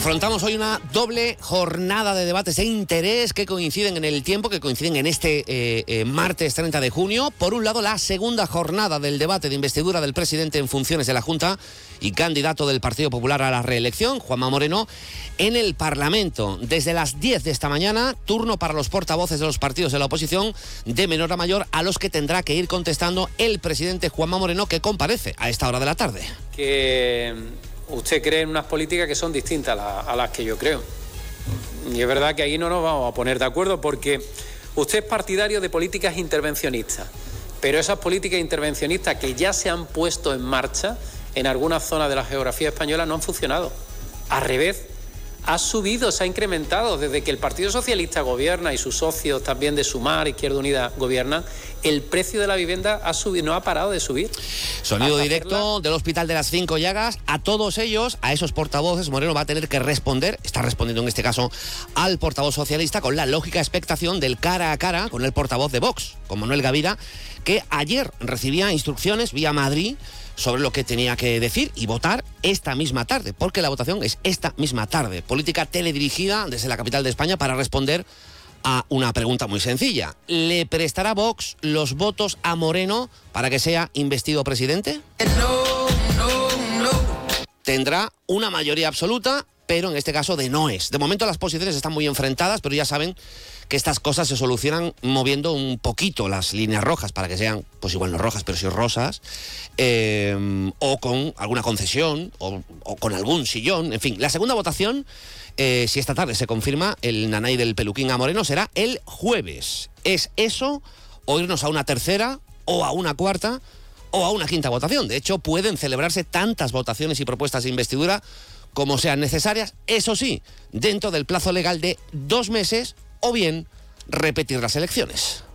Afrontamos hoy una doble jornada de debates de interés que coinciden en el tiempo, que coinciden en este martes 30 de junio. Por un lado, la segunda jornada del debate de investidura del presidente en funciones de la Junta y candidato del Partido Popular a la reelección, Juanma Moreno, en el Parlamento. Desde las 10 de esta mañana, turno para los portavoces de los partidos de la oposición, de menor a mayor, a los que tendrá que ir contestando el presidente Juanma Moreno, que comparece a esta hora de la tarde. Usted cree en unas políticas que son distintas a las que yo creo. Y es verdad que ahí no nos vamos a poner de acuerdo porque usted es partidario de políticas intervencionistas, pero esas políticas intervencionistas que ya se han puesto en marcha en algunas zonas de la geografía española no han funcionado. Al revés, ha subido, se ha incrementado. Desde que el Partido Socialista gobierna y sus socios también de Sumar, Izquierda Unida, gobiernan, el precio de la vivienda ha subido, no ha parado de subir. Sonido directo del Hospital de las Cinco Llagas. A todos ellos, a esos portavoces, Moreno va a tener que responder, está respondiendo en este caso al portavoz socialista, con la lógica expectación del cara a cara con el portavoz de Vox, con Manuel Gavira, que ayer recibía instrucciones vía Madrid sobre lo que tenía que decir y votar esta misma tarde, porque la votación es esta misma tarde. Política teledirigida desde la capital de España para responder a una pregunta muy sencilla. ¿Le prestará Vox los votos a Moreno para que sea investido presidente? No. Tendrá una mayoría absoluta, pero en este caso de noes. De momento las posiciones están muy enfrentadas, pero ya saben que estas cosas se solucionan moviendo un poquito las líneas rojas para que sean, pues igual no rojas, pero sí rosas, o con alguna concesión, o con algún sillón, en fin. La segunda votación, si esta tarde se confirma el nanay del peluquín a Moreno, será el jueves. ¿Es eso o irnos a una tercera, o a una cuarta, o a una quinta votación? De hecho, pueden celebrarse tantas votaciones y propuestas de investidura como sean necesarias, eso sí, dentro del plazo legal de 2 meses, o bien repetir las elecciones.